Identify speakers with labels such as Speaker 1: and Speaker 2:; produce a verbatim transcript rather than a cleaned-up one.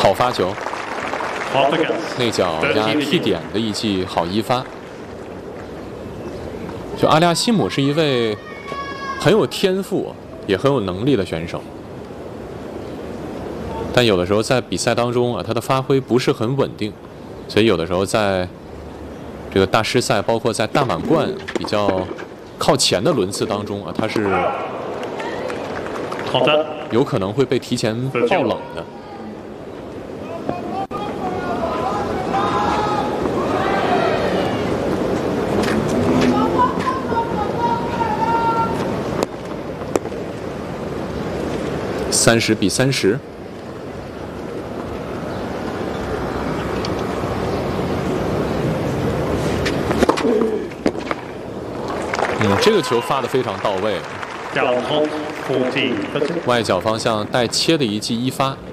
Speaker 1: 好发球，内角压 T 点的一记好一发。就阿利亚西姆是一位很有天赋也很有能力的选手，但有的时候在比赛当中啊，他的发挥不是很稳定，所以有的时候在这个大师赛，包括在大满贯比较靠前的轮次当中啊，他是
Speaker 2: 好的，
Speaker 1: 有可能会被提前爆冷的。三十比三十。嗯，这个球发得非常到位，外角方向带切的一记一发。